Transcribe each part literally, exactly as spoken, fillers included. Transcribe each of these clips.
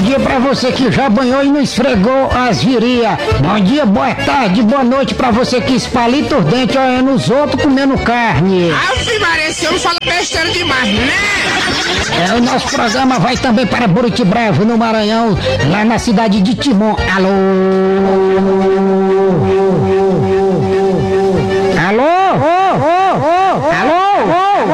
dia pra você que já banhou e não esfregou as virias. Bom dia, boa tarde, boa noite pra você que espalita os dentes olhando os outros comendo carne. Ave Maria, esse homem fala besteira demais, né? É, o nosso programa vai também para Buriti Bravo, no Maranhão, lá na cidade de Timon. Alô? Alô? Alô?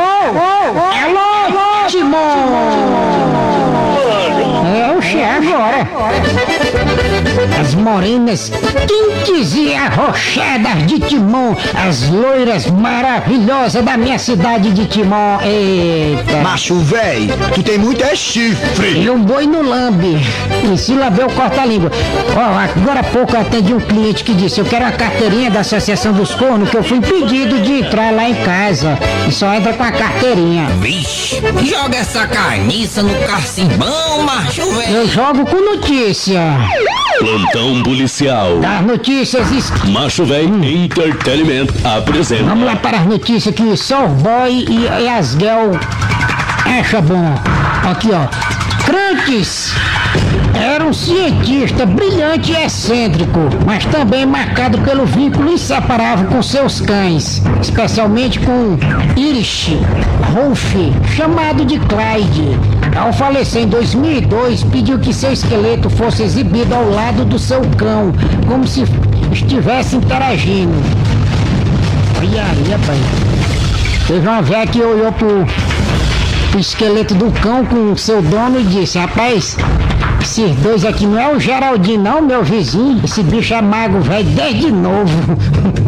Alô? Timon! É o chefe agora. As morenas quentes e arrochadas de Timon, as loiras maravilhosas da minha cidade de Timon. Eita! Macho véi, tu tem muito é chifre. E um boi no lambe. E se lamber, corta a língua. Ó, agora há pouco eu atendi um cliente que disse: eu quero uma carteirinha da Associação dos Cornos, que eu fui impedido de entrar lá em casa. E só entra com a carteirinha. Vixe, joga essa carniça no carcimbão, macho, velho. Eu jogo com notícia. Plantão policial. Das notícias. Es... Macho Véi Entertainment apresenta. Vamos lá para as notícias que só o boy e, e as girl acha bom. Aqui, ó. Crantes era um cientista brilhante e excêntrico, mas também marcado pelo vínculo inseparável com seus cães, especialmente com Irish Rolf, chamado de Clyde. Ao falecer em dois mil e dois, pediu que seu esqueleto fosse exibido ao lado do seu cão, como se estivesse interagindo. Olha aí, rapaz. Teve uma velha que olhou pro, pro esqueleto do cão com o seu dono e disse: rapaz, esses dois aqui não é o Geraldinho não, meu vizinho. Esse bicho é mago, velho, desde novo.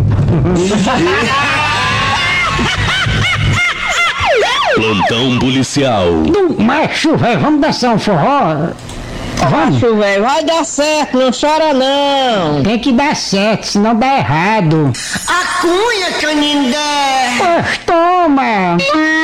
Plantão policial. Do macho, velho, vamos dançar um forró? Vamos. Macho, velho, vai dar certo, não chora não. Tem que dar certo, senão dá errado. A cunha, Canindé. Pois toma.